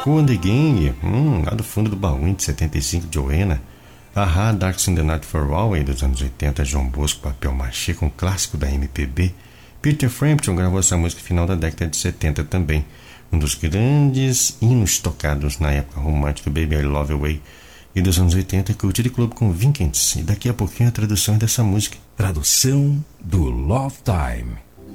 Kool and the Gang, lá do fundo do baú de 75, Joanna. A Dark in the Night for Always, dos anos 80, João Bosco, Papel Machê, com clássico da MPB. Peter Frampton gravou essa música no final da década de 70 também. Um dos grandes hinos tocados na época romântica, Baby I Love Away, e dos anos 80, Curtir Club com Vincents. E daqui a pouquinho a tradução dessa música. Tradução do Love Time.